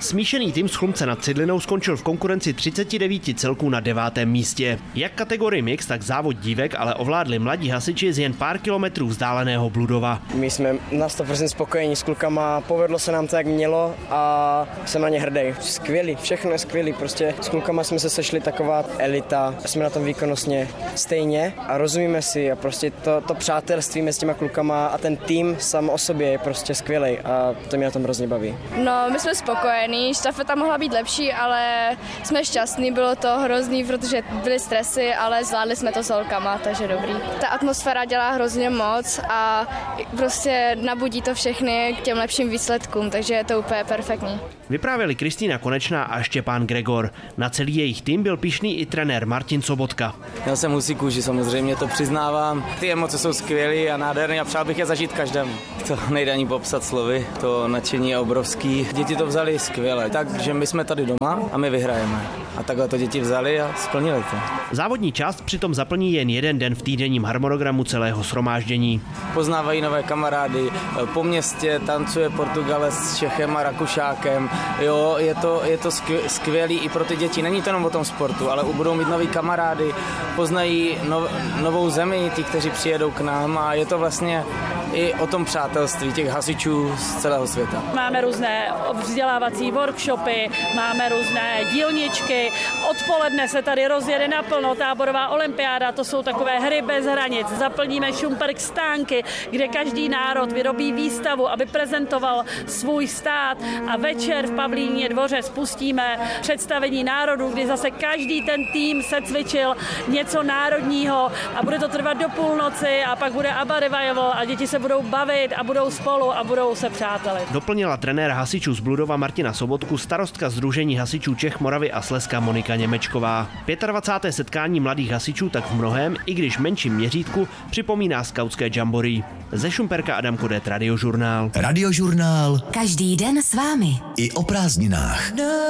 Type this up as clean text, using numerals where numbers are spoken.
Smíšený tým z Chlumce nad Cidlinou skončil v konkurenci 39 celků na 9. místě. Jak kategorii mix, tak závod dívek ale ovládli mladí hasiči z jen pár kilometrů vzdáleného Bludova. My jsme na 100% spokojení s klukama, povedlo se nám to, jak mělo a jsem na ně hrdý. Skvělý, všechno je skvělý, prostě s klukama jsme se sešli taková elita, jsme na tom výkonnostně stejně a rozumíme si a prostě to přátelství mezi těma klukama a ten tým sám o sobě je prostě skvělý a to mě na tom hrozně baví. No, my jsme spokojení, štafeta mohla být lepší, ale jsme šťastní, bylo to hrozný, protože byly stresy, ale zvládli jsme to s holkama, takže dobrý. Ta atmosféra dělá hrozně moc a prostě nabudí to všechny k těm lepším výsledkům, takže je to úplně perfektní. Vyprávěli Kristýna Konečná a Štěpán Gregor. Na celý jejich tým byl pyšný i trenér Martin Sobotka. Měl jsem husí kůži, samozřejmě to přiznávám. Ty emoce jsou skvělé a nádherné a přál bych je zažít každému. To nejde ani popsat slovy, to nadšení je obrovský. Děti to vzali skvěle, takže my jsme tady doma a my vyhrajeme. A takhle to děti vzali a splnili to. Závodní část přitom zaplní jen jeden den v týdenním harmonogramu celého shromáždění. Poznávají nové kamarády, po městě tancuje Portugalec s Čechem a Rakušákem. Jo, je to skvělý i pro ty děti. Není to jenom o tom sportu, ale budou mít nový kamarády, poznají novou zemi, ti, kteří přijedou k nám a je to vlastně i o tom přátelství těch hasičů z celého světa. Máme různé vzdělávací workshopy, máme různé dílničky, odpoledne se tady rozjede naplno táborová olympiáda, to jsou takové hry bez hranic, zaplníme Šumperk stánky, kde každý národ vyrobí výstavu, aby prezentoval svůj stát a večer v Pavlíně dvoře spustíme představení národů, kdy zase každý ten tým se cvičil něco národního a bude to trvat do půlnoci a pak bude Abba Revival a děti se budou bavit a budou spolu a budou se přátelit. Doplnila trenér hasičů z Bludova Martina Sobotku starostka Sdružení hasičů Čech, Moravy a Slezska Monika Němečková. 25. setkání mladých hasičů tak v mnohém, i když menším měřítku, připomíná skautské jamboree. Ze Šumperka Adam Kodet, Radiožurnál. Radiožurnál. Každý den s vámi. I o prázdninách.